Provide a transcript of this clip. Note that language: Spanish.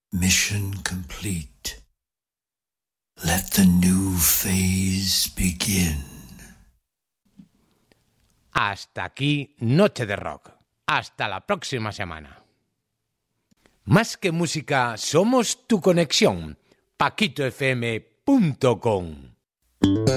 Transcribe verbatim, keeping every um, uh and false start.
Mission complete. Let the new phase begin. Hasta aquí Noche de Rock. Hasta la próxima semana. Más que música, somos tu conexión. paquito f m punto com